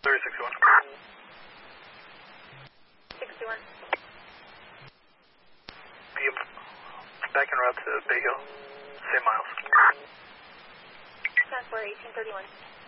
3061. 61. Yep. Back en route to Bay Hill. Same miles. Transport 1831.